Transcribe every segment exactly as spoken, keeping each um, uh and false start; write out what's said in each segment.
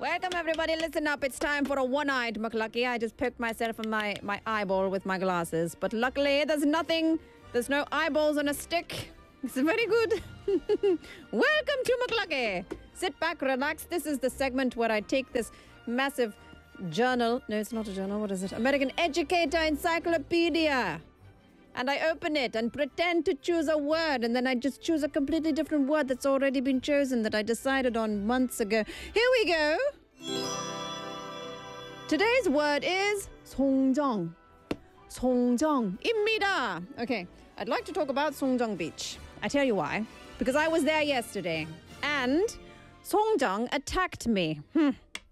Welcome everybody, listen up. It's time for a one-eyed McLucky. I just poked myself in my, my eyeball with my glasses. But luckily there's nothing, there's no eyeballs on a stick. It's very good. Welcome to McLucky. Sit back, relax. This is the segment where I take this massive journal. No, it's not a journal. What is it? American Educator Encyclopedia. And I open it and pretend to choose a word. And then I just choose a completely different word that's already been chosen that I decided on months ago. Here we go. Today's word is 송정. 송정입니다. Okay, I'd like to talk about Songjong Beach. I tell you why. Because I was there yesterday. And Songjong attacked me. Hmm.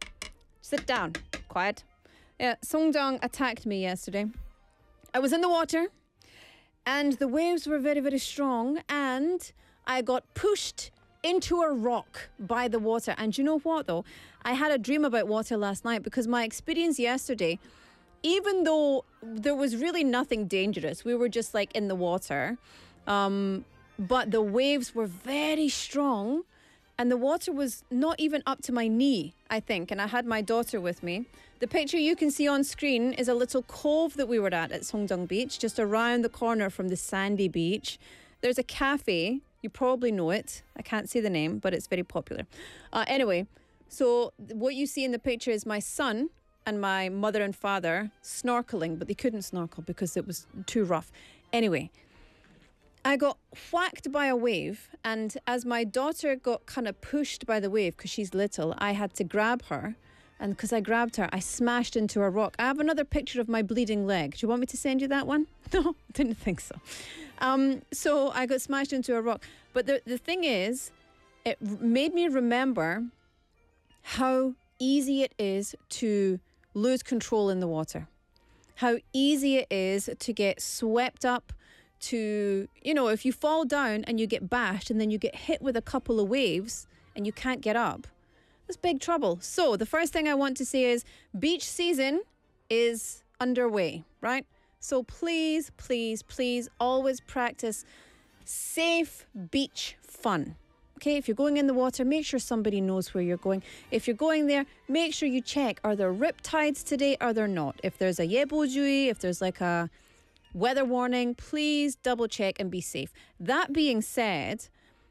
Sit down. Quiet. Yeah, Songjong attacked me yesterday. I was in the water. And the waves were very, very strong. And I got pushed into a rock by the water. And you know what, though? I had a dream about water last night because my experience yesterday, even though there was really nothing dangerous, we were just like in the water. Um, but the waves were very strong. And the water was not even up to my knee, I think. And I had my daughter with me. The picture you can see on screen is a little cove that we were at at Songjong Beach, just around the corner from the sandy beach. There's a cafe. You probably know it. I can't say the name, but it's very popular. Uh, anyway, so what you see in the picture is my son and my mother and father snorkeling, but they couldn't snorkel because it was too rough. Anyway, I got whacked by a wave, and as my daughter got kind of pushed by the wave because she's little, I had to grab her, and because I grabbed her, I smashed into a rock. I have another picture of my bleeding leg. Do you want me to send you that one? No, didn't think so. Um, so I got smashed into a rock. But the, the thing is, it made me remember how easy it is to lose control in the water. How easy it is to get swept up, to, you know, if you fall down and you get bashed and then you get hit with a couple of waves and you can't get up, that's big trouble. So the first thing I want to say is beach season is underway, right? So please, please, please always practice safe beach fun. Okay, if you're going in the water, make sure somebody knows where you're going. If you're going there, make sure you check, are there rip tides today? Are there not? If there's a 예보주의, if there's like a weather warning, please double check and be safe. That being said,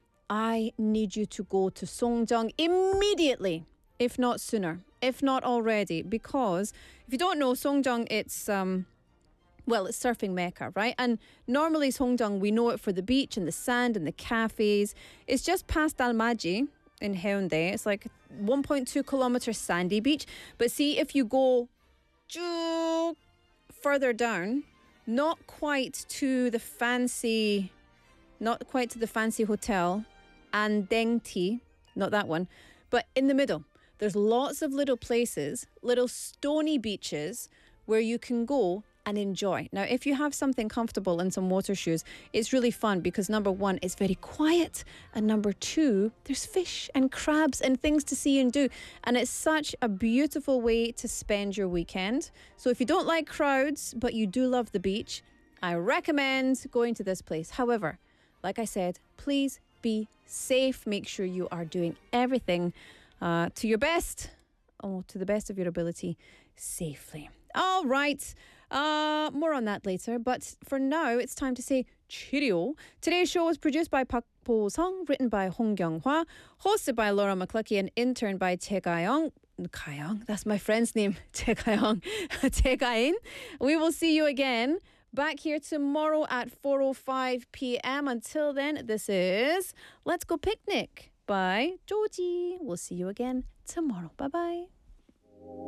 I need you to go to Songjong immediately, if not sooner, if not already, because if you don't know Songjong, it's um, well, it's surfing mecca, right? And normally Songjong, we know it for the beach and the sand and the cafes. It's just past Almaty in Haeundae. It's like one point two kilometer sandy beach. But see, if you go 쭉 further down, not quite to the fancy, not quite to the fancy hotel, Andengti, not that one, but in the middle. There's lots of little places, little stony beaches where you can go and enjoy. Now, if you have something comfortable and some water shoes, it's really fun because number one, it's very quiet. And number two, there's fish and crabs and things to see and do. And it's such a beautiful way to spend your weekend. So if you don't like crowds, but you do love the beach, I recommend going to this place. However, like I said, please be safe. Make sure you are doing everything uh, to your best, or to the best of your ability, safely. All right. Uh, more on that later. But for now, it's time to say cheerio. Today's show was produced by Park Bo-sung, written by Hong Kyung-hwa, hosted by Laura McLucky, and interned by Tae Ga-young. Ga-young? That's my friend's name. Tae Ga-young. Tae Ga-in. We will see you again back here tomorrow at four oh five p.m. Until then, this is Let's Go Picnic by Joji. We'll see you again tomorrow. Bye-bye.